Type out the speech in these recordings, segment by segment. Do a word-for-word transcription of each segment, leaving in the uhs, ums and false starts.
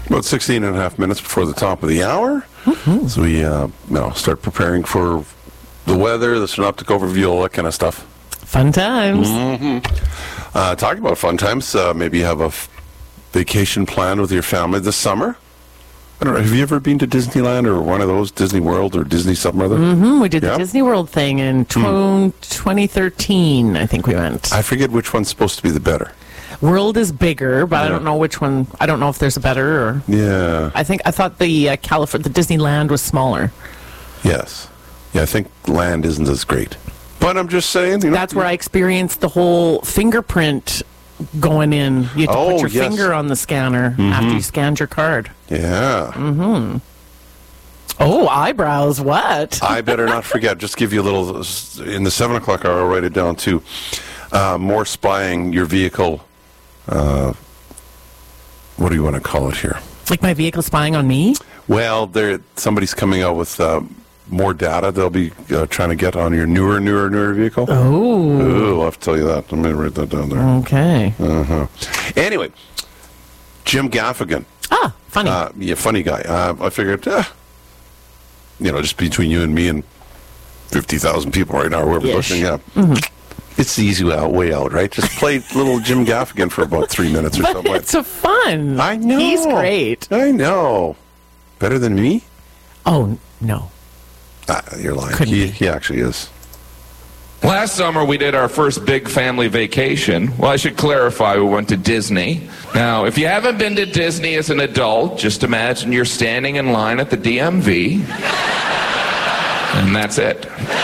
About sixteen and a half minutes before the top of the hour. Mm-hmm. So we uh, you know, start preparing for the weather, the synoptic overview, all that kind of stuff. Fun times. Mm-hmm. Uh, talking about fun times, uh, maybe you have a f- vacation planned with your family this summer. I don't know, have you ever been to Disneyland or one of those, Disney World or Disney something or other? Mm-hmm. We did yep. the Disney World thing in tw- mm. twenty thirteen, I think we went. I forget which one's supposed to be the better. World is bigger, but yeah. I don't know which one. I don't know if there's a better or. Yeah. I think I thought the uh, California, the Disneyland was smaller. Yes. Yeah, I think Land isn't as great. But I'm just saying, you know. That's where I experienced the whole fingerprint going in. You had to oh, put your yes. finger on the scanner mm-hmm. after you scanned your card. Yeah. Mm-hmm. Oh, eyebrows, what? I better not forget. Just give you a little, in the seven o'clock hour, I'll write it down too. Uh, more spying your vehicle. Uh, what do you want to call it here? Like my vehicle spying on me? Well, there somebody's coming out with uh, more data they'll be uh, trying to get on your newer, newer, newer vehicle. Oh. Ooh, I'll have to tell you that. Let me write that down there. Okay. Uh-huh. Anyway, Jim Gaffigan. Ah, funny. Uh, yeah, funny guy. Uh, I figured, uh, you know, just between you and me and fifty thousand people right now, whoever's listening, yeah. Mm-hmm. It's the easy out, way out, right? Just play little Jim Gaffigan for about three minutes or but something. It's a fun. I know. He's great. I know. Better than me? Oh, no. Ah, you're lying. Couldn't He, be. he actually is. Last summer, we did our first big family vacation. Well, I should clarify, we went to Disney. Now, if you haven't been to Disney as an adult, just imagine you're standing in line at the D M V, and that's it.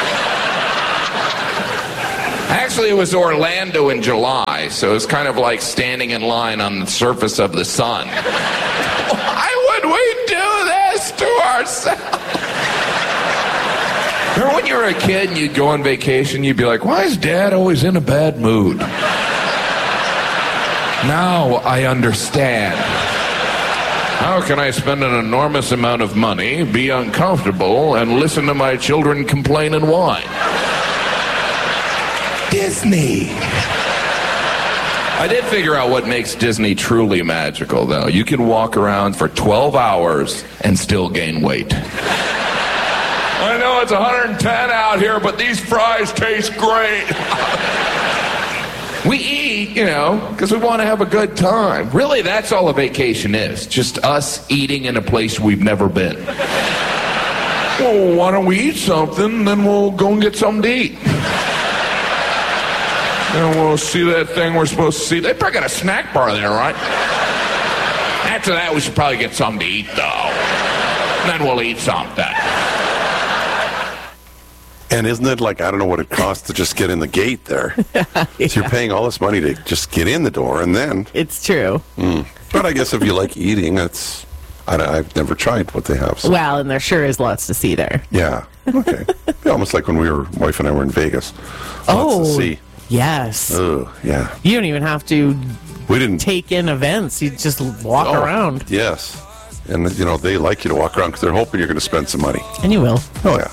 Actually, it was Orlando in July, so it was kind of like standing in line on the surface of the sun. Why would we do this to ourselves? Remember when you were a kid and you'd go on vacation, you'd be like, why is Dad always in a bad mood? Now I understand. How can I spend an enormous amount of money, be uncomfortable, and listen to my children complain and whine? Disney. I did figure out what makes Disney truly magical, though. You can walk around for twelve hours and still gain weight. I know it's one hundred ten out here, but these fries taste great. We eat, you know, because we want to have a good time. Really, that's all a vacation is. Just us eating in a place we've never been. Well, why don't we eat something, then we'll go and get something to eat. And we'll see that thing we're supposed to see. They probably got a snack bar there, right? After that, we should probably get something to eat, though. Then we'll eat something. And isn't it like, I don't know what it costs to just get in the gate there. yeah. So you're paying all this money to just get in the door, and then... It's true. Mm. But I guess if you like eating, it's... I, I've never tried what they have. So. Well, and there sure is lots to see there. Yeah. Okay. Yeah, almost like when we were, wife and I were in Vegas. Oh. Lots to see. Yes. Oh, yeah. You don't even have to we didn't take in events. You just walk oh, around. Yes. And, you know, they like you to walk around because they're hoping you're going to spend some money. And you will. Oh, yeah.